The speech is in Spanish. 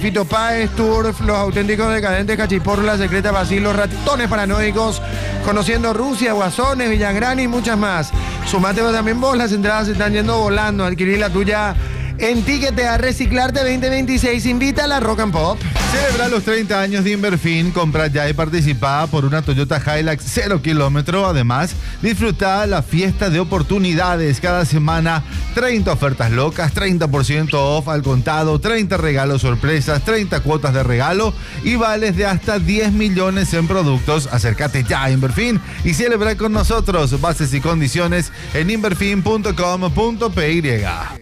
Fito Páez, Turf, Los Auténticos Decadentes, Cachiporro, La Secreta, Basil, Los Ratones Paranoicos, Conociendo Rusia, Guasones, Villagrán y muchas más. Sumate también vos, las entradas se están yendo volando. Adquirir la tuya en Tiquete a Reciclarte 2026. Invita a la Rock and Pop. Celebra los 30 años de Inverfin, compra ya y participa por una Toyota Hilux 0 kilómetro. Además, disfruta la fiesta de oportunidades. Cada semana, 30 ofertas locas, 30% off al contado, 30 regalos sorpresas, 30 cuotas de regalo y vales de hasta 10 millones en productos. Acércate ya a Inverfin y celebra con nosotros. Bases y condiciones en inverfin.com.py.